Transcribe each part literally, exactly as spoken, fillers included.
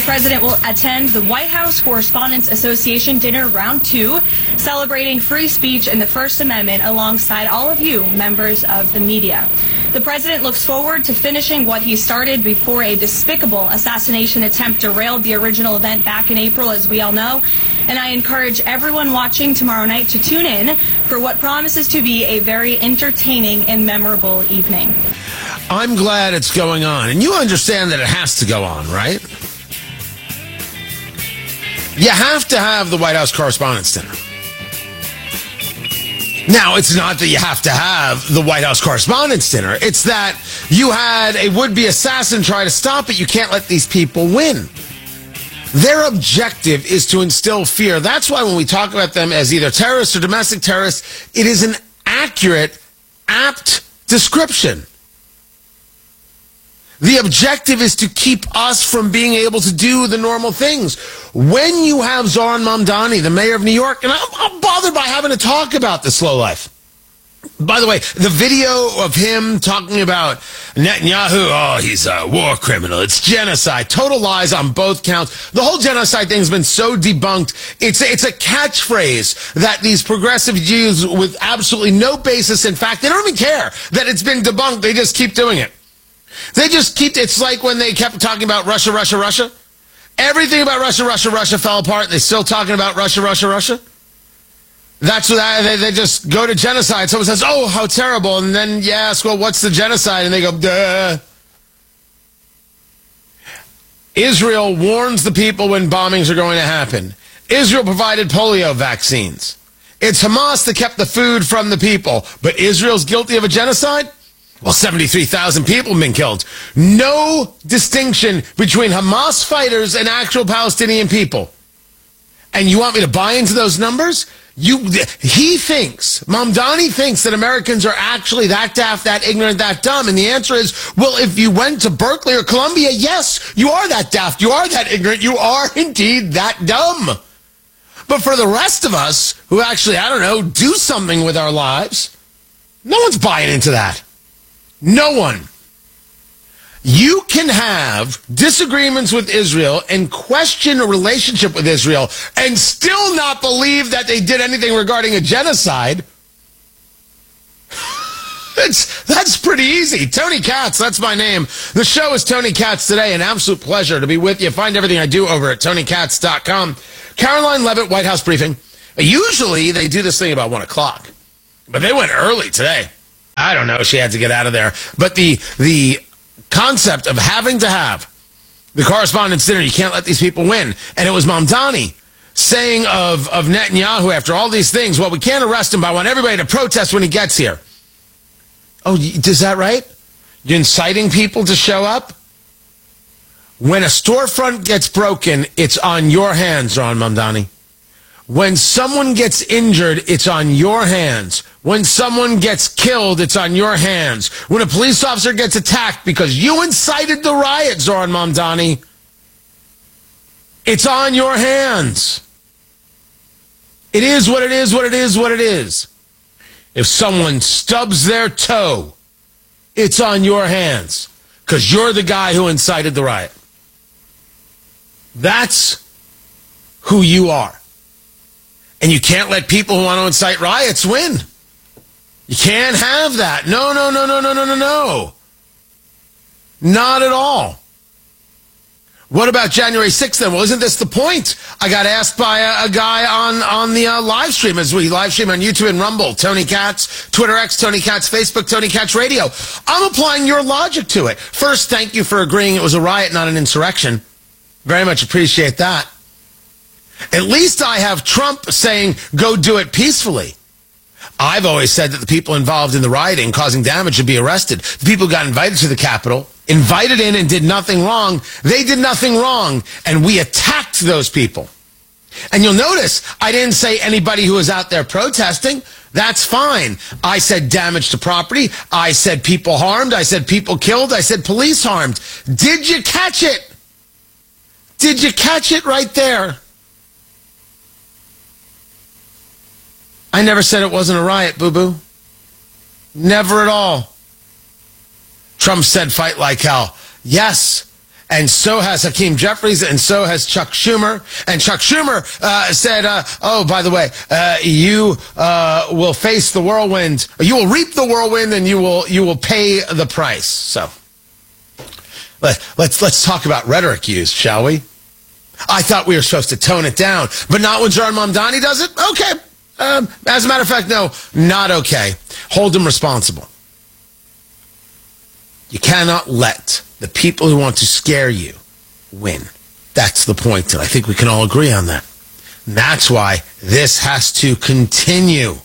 president will attend the White House Correspondents Association Dinner Round two, celebrating free speech and the First Amendment alongside all of you, members of the media. The president looks forward to finishing what he started before a despicable assassination attempt derailed the original event back in April, as we all know. And I encourage everyone watching tomorrow night to tune in for what promises to be a very entertaining and memorable evening. I'm glad it's going on. And you understand that it has to go on, right? You have to have the White House Correspondents' Dinner. Now, it's not that you have to have the White House Correspondents' Dinner. It's that you had a would-be assassin try to stop it. You can't let these people win. Their objective is to instill fear. That's why when we talk about them as either terrorists or domestic terrorists, it is an accurate, apt description. The objective is to keep us from being able to do the normal things. When you have Zohran Mamdani, the mayor of New York, and I'm, I'm bothered by having to talk about this slow life. By the way, the video of him talking about Netanyahu, oh, he's a war criminal. It's genocide. Total lies on both counts. The whole genocide thing has been so debunked. It's a, it's a catchphrase that these progressive Jews with absolutely no basis in fact, they don't even care that it's been debunked. They just keep doing it. They just keep, it's like when they kept talking about Russia, Russia, Russia. Everything about Russia, Russia, Russia fell apart. They're still talking about Russia, Russia, Russia. That's what I, they, they just go to genocide. Someone says, oh, how terrible. And then you ask, well, what's the genocide? And they go, duh. Israel warns the people when bombings are going to happen. Israel provided polio vaccines. It's Hamas that kept the food from the people. But Israel's guilty of a genocide? Well, seventy-three thousand people have been killed. No distinction between Hamas fighters and actual Palestinian people. And you want me to buy into those numbers? You, he thinks, Mamdani thinks that Americans are actually that daft, that ignorant, that dumb. And the answer is, well, if you went to Berkeley or Columbia, yes, you are that daft. You are that ignorant. You are indeed that dumb. But for the rest of us who actually, I don't know, do something with our lives, no one's buying into that. No one. You can have disagreements with Israel and question a relationship with Israel and still not believe that they did anything regarding a genocide. It's, that's pretty easy. Tony Katz, that's my name. The show is Tony Katz Today. An absolute pleasure to be with you. Find everything I do over at tony katz dot com. Caroline Levitt, White House briefing. Usually they do this thing about one o'clock, but they went early today. I don't know. She had to get out of there. But the the concept of having to have the Correspondents' Dinner, you can't let these people win. And it was Mamdani saying of, of Netanyahu after all these things, well, we can't arrest him, but I want everybody to protest when he gets here. Oh, is that right? You're inciting people to show up? When a storefront gets broken, it's on your hands, Ron Mamdani. When someone gets injured, it's on your hands. When someone gets killed, it's on your hands. When a police officer gets attacked because you incited the riot, Zohran Mamdani, it's on your hands. It is what it is, what it is, what it is. If someone stubs their toe, it's on your hands because you're the guy who incited the riot. That's who you are. And you can't let people who want to incite riots win. You can't have that. No, no, no, no, no, no, no, no. Not at all. What about January sixth then? Well, isn't this the point? I got asked by a, a guy on, on the uh, live stream as we live stream on YouTube and Rumble. Tony Katz, Twitter X, Tony Katz, Facebook, Tony Katz Radio. I'm applying your logic to it. First, thank you for agreeing it was a riot, not an insurrection. Very much appreciate that. At least I have Trump saying, go do it peacefully. I've always said that the people involved in the rioting causing damage should be arrested. The people who got invited to the Capitol, invited in and did nothing wrong, they did nothing wrong, and we attacked those people. And you'll notice I didn't say anybody who was out there protesting. That's fine. I said damage to property. I said people harmed. I said people killed. I said police harmed. Did you catch it? Did you catch it right there? I never said it wasn't a riot, boo-boo. Never at all. Trump said fight like hell. Yes. And so has Hakeem Jeffries, and so has Chuck Schumer. And Chuck Schumer uh, said, uh, oh, by the way, uh, you uh, will face the whirlwind. You will reap the whirlwind, and you will you will pay the price. So let, let's let's talk about rhetoric used, shall we? I thought we were supposed to tone it down, but not when John Mamdani does it? Okay. Um, as a matter of fact, no, not okay. Hold him responsible. You cannot let the people who want to scare you win. That's the point, and I think we can all agree on that. And that's why this has to continue.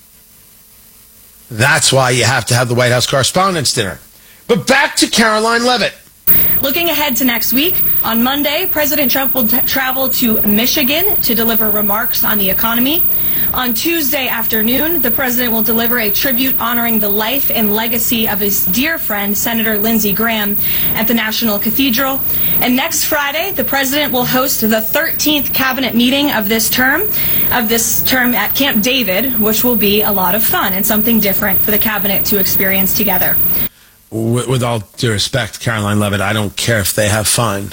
That's why you have to have the White House Correspondents' Dinner. But back to Karoline Leavitt. Looking ahead to next week, on Monday, President Trump will t- travel to Michigan to deliver remarks on the economy. On Tuesday afternoon, the president will deliver a tribute honoring the life and legacy of his dear friend, Senator Lindsey Graham, at the National Cathedral. And next Friday, the president will host the thirteenth cabinet meeting of this term, of this term at Camp David, which will be a lot of fun and something different for the cabinet to experience together. With all due respect, Karoline Leavitt, I don't care if they have fun.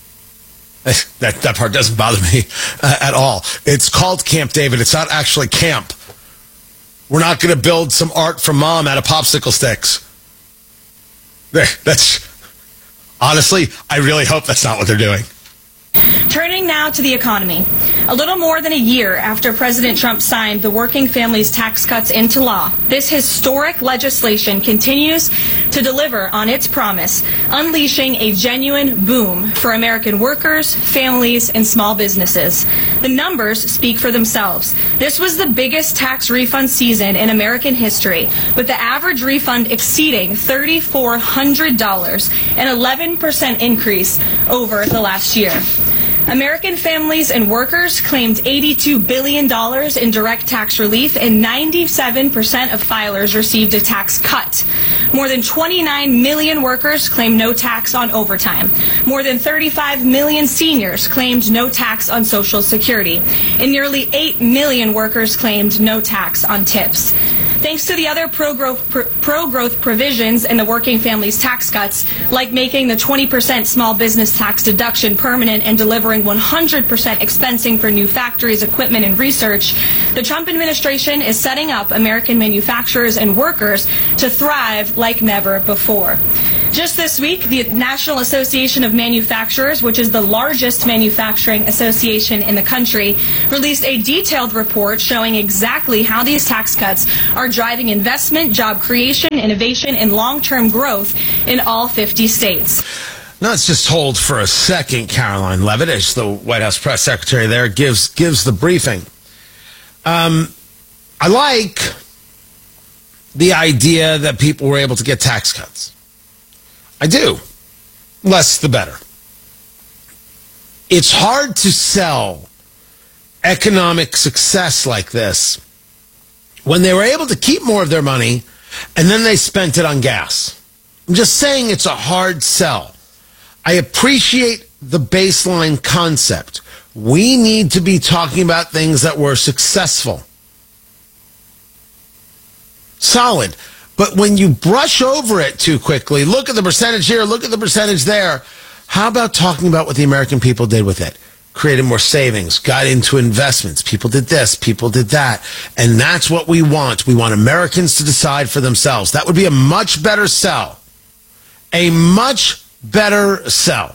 That that part doesn't bother me uh, at all. It's called Camp David. It's not actually camp. We're not going to build some art from mom out of popsicle sticks. There, that's honestly, I really hope that's not what they're doing. Turning now to the economy. A little more than a year after President Trump signed the Working Families Tax Cuts into law, this historic legislation continues to deliver on its promise, unleashing a genuine boom for American workers, families, and small businesses. The numbers speak for themselves. This was the biggest tax refund season in American history, with the average refund exceeding three thousand four hundred dollars, an eleven percent increase over the last year. American families and workers claimed eighty-two billion dollars in direct tax relief, and ninety-seven percent of filers received a tax cut. More than twenty-nine million workers claimed no tax on overtime. More than thirty-five million seniors claimed no tax on Social Security. And nearly eight million workers claimed no tax on tips. Thanks to the other pro-growth, pro-growth provisions in the Working Families Tax Cuts, like making the twenty percent small business tax deduction permanent and delivering one hundred percent expensing for new factories, equipment, and research, the Trump administration is setting up American manufacturers and workers to thrive like never before. Just this week, the National Association of Manufacturers, which is the largest manufacturing association in the country, released a detailed report showing exactly how these tax cuts are driving investment, job creation, innovation, and long-term growth in all fifty states. Now let's just hold for a second. Karoline Leavitt, as the White House press secretary there, gives gives the briefing. Um, I like the idea that people were able to get tax cuts. I do. Less the better. It's hard to sell economic success like this when they were able to keep more of their money and then they spent it on gas. I'm just saying it's a hard sell. I appreciate the baseline concept. We need to be talking about things that were successful. Solid. But when you brush over it too quickly, look at the percentage here, look at the percentage there. How about talking about what the American people did with it? Created more savings, got into investments. People did this, people did that. And that's what we want. We want Americans to decide for themselves. That would be a much better sell. A much better sell.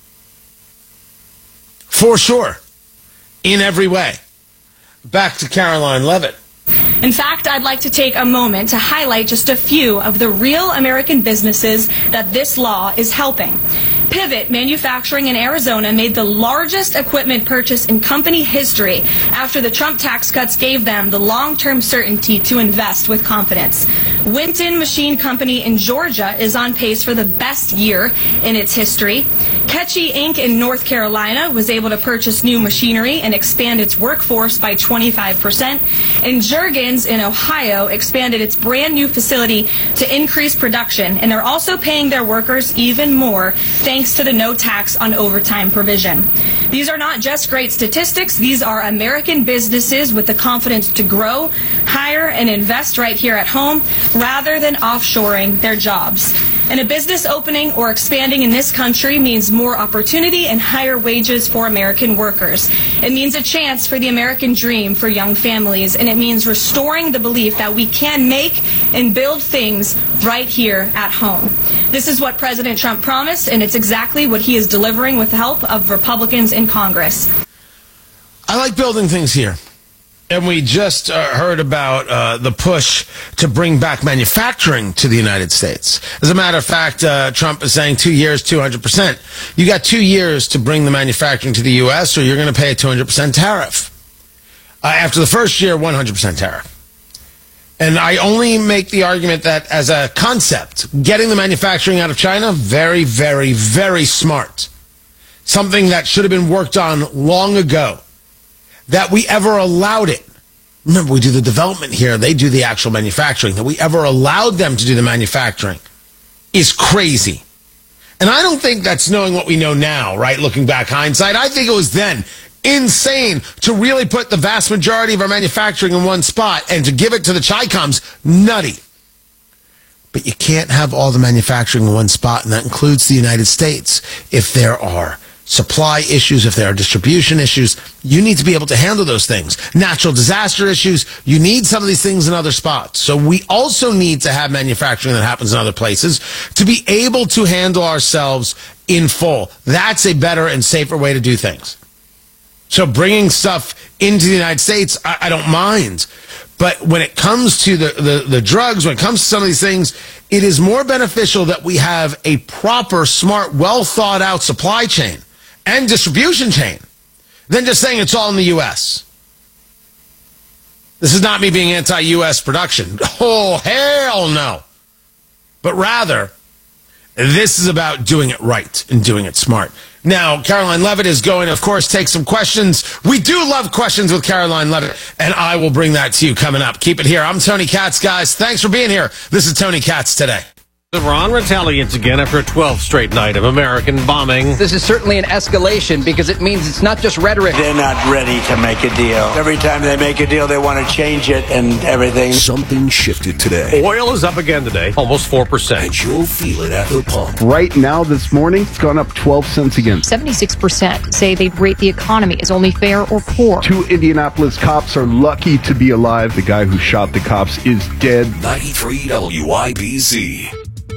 For sure. In every way. Back to Karoline Leavitt. In fact, I'd like to take a moment to highlight just a few of the real American businesses that this law is helping. Pivot Manufacturing in Arizona made the largest equipment purchase in company history after the Trump tax cuts gave them the long-term certainty to invest with confidence. Winton Machine Company in Georgia is on pace for the best year in its history. Ketchy Incorporated in North Carolina was able to purchase new machinery and expand its workforce by twenty-five percent. And Juergens in Ohio expanded its brand new facility to increase production. And they're also paying their workers even more thanks to the no tax on overtime provision. These are not just great statistics. These are American businesses with the confidence to grow, hire, and invest right here at home rather than offshoring their jobs. And a business opening or expanding in this country means more opportunity and higher wages for American workers. It means a chance for the American dream for young families, and it means restoring the belief that we can make and build things right here at home. This is what President Trump promised, and it's exactly what he is delivering with the help of Republicans in Congress. I like building things here. And we just uh, heard about uh, the push to bring back manufacturing to the United States. As a matter of fact, uh, Trump is saying two years, two hundred percent. You got two years to bring the manufacturing to the U S or you're going to pay a two hundred percent tariff. Uh, after the first year, one hundred percent tariff. And I only make the argument that as a concept, getting the manufacturing out of China, very, very, very smart. Something that should have been worked on long ago. That we ever allowed it. Remember, we do the development here. They do the actual manufacturing. That we ever allowed them to do the manufacturing is crazy. And I don't think that's knowing what we know now, right? Looking back, hindsight. I think it was then insane to really put the vast majority of our manufacturing in one spot and to give it to the Chi-Coms. Nutty. But you can't have all the manufacturing in one spot, and that includes the United States. If there are supply issues, if there are distribution issues, you need to be able to handle those things. Natural disaster issues, you need some of these things in other spots. So we also need to have manufacturing that happens in other places to be able to handle ourselves in full. That's a better and safer way to do things. So bringing stuff into the United States, I, I don't mind. But when it comes to the, the, the drugs, when it comes to some of these things, it is more beneficial that we have a proper, smart, well thought out supply chain and distribution chain than just saying it's all in the U S. This is not me being anti-U S production. Oh, hell no. But rather, this is about doing it right and doing it smart. Now, Karoline Leavitt is going to, of course, take some questions. We do love questions with Karoline Leavitt, and I will bring that to you coming up. Keep it here. I'm Tony Katz, guys. Thanks for being here. This is Tony Katz Today. Iran retaliates again after a twelfth straight night of American bombing. This is certainly an escalation because it means it's not just rhetoric. They're not ready to make a deal. Every time they make a deal, they want to change it and everything. Something shifted today. Oil is up again today, almost four percent. And you'll feel it at the pump. Right now, this morning, it's gone up twelve cents again. seventy-six percent say they'd rate the economy as only fair or poor. Two Indianapolis cops are lucky to be alive. The guy who shot the cops is dead. ninety-three W I B Z.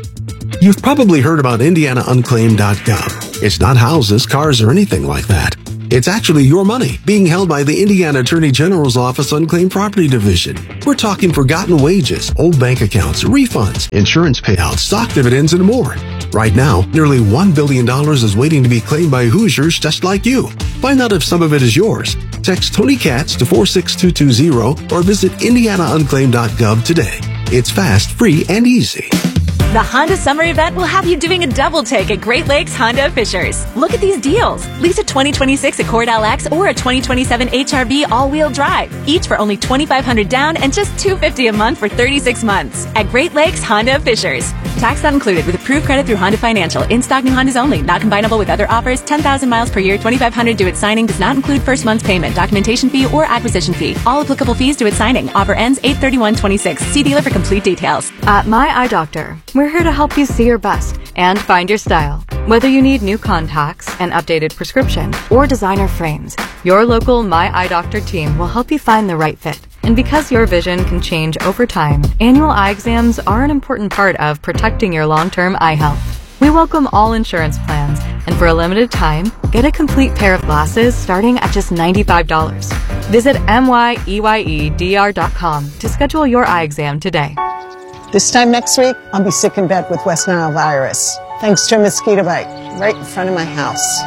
You've probably heard about Indiana Unclaimed dot gov. It's not houses, cars, or anything like that. It's actually your money being held by the Indiana Attorney General's Office Unclaimed Property Division. We're talking forgotten wages, old bank accounts, refunds, insurance payouts, stock dividends, and more. Right now, nearly one billion dollars is waiting to be claimed by Hoosiers just like you. Find out if some of it is yours. Text Tony Katz to four six two two zero or visit Indiana Unclaimed dot gov today. It's fast, free, and easy. The Honda Summer Event will have you doing a double take at Great Lakes Honda of Fishers. Look at these deals. Lease a twenty twenty-six Accord L X or a twenty twenty-seven H R V all-wheel drive, each for only twenty-five hundred dollars down and just two hundred fifty dollars a month for thirty-six months at Great Lakes Honda of Fishers. Tax not included with approved credit through Honda Financial. In-stock new Hondas only. Not combinable with other offers. ten thousand miles per year. twenty-five hundred dollars due at signing. Does not include first month's payment, documentation fee, or acquisition fee. All applicable fees due at signing. Offer ends eight thirty-one twenty-six. See dealer for complete details. At My Eye Doctor, we're here to help you see your best and find your style. Whether you need new contacts, an updated prescription, or designer frames, your local My Eye Doctor team will help you find the right fit. And because your vision can change over time, annual eye exams are an important part of protecting your long-term eye health. We welcome all insurance plans, and for a limited time, get a complete pair of glasses starting at just ninety-five dollars. Visit M Y E Y E D R dot com to schedule your eye exam today. This time next week, I'll be sick in bed with West Nile virus, thanks to a mosquito bite right in front of my house.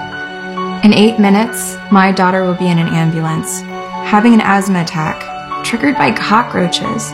In eight minutes, my daughter will be in an ambulance, having an asthma attack, triggered by cockroaches.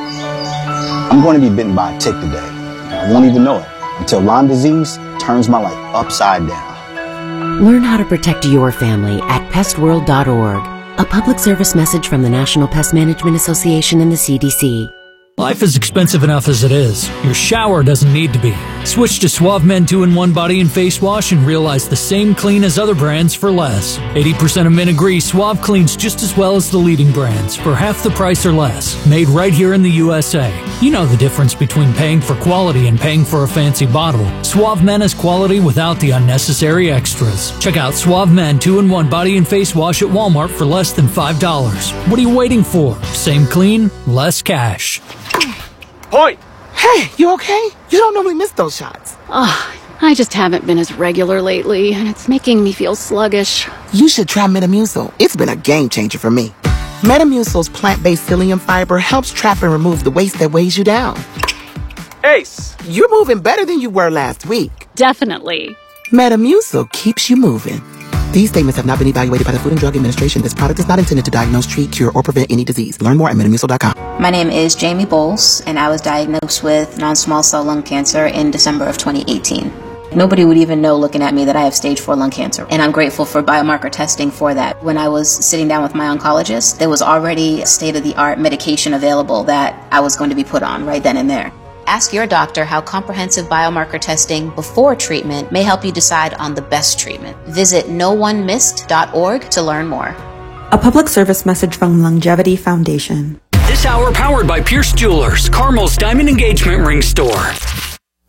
I'm going to be bitten by a tick today. I won't even know it until Lyme disease turns my life upside down. Learn how to protect your family at pest world dot org. A public service message from the National Pest Management Association and the C D C. Life is expensive enough as it is. Your shower doesn't need to be. Switch to Suave Men two in one Body and Face Wash and realize the same clean as other brands for less. eighty percent of men agree Suave cleans just as well as the leading brands for half the price or less. Made right here in the U S A. You know the difference between paying for quality and paying for a fancy bottle. Suave Men is quality without the unnecessary extras. Check out Suave Men two in one Body and Face Wash at Walmart for less than five dollars. What are you waiting for? Same clean, less cash. Point! Hey, you okay? You don't normally miss those shots. Oh, I just haven't been as regular lately, and it's making me feel sluggish. You should try Metamucil. It's been a game changer for me. Metamucil's plant-based psyllium fiber helps trap and remove the waste that weighs you down. Ace! You're moving better than you were last week. Definitely. Metamucil keeps you moving. These statements have not been evaluated by the Food and Drug Administration. This product is not intended to diagnose, treat, cure, or prevent any disease. Learn more at metamucil dot com. My name is Jamie Bowles, and I was diagnosed with non-small cell lung cancer in December of twenty eighteen. Nobody would even know looking at me that I have stage four lung cancer, and I'm grateful for biomarker testing for that. When I was sitting down with my oncologist, there was already state-of-the-art medication available that I was going to be put on right then and there. Ask your doctor how comprehensive biomarker testing before treatment may help you decide on the best treatment. Visit no one missed dot org to learn more. A public service message from Longevity Foundation. This hour powered by Pierce Jewelers, Carmel's Diamond Engagement Ring Store.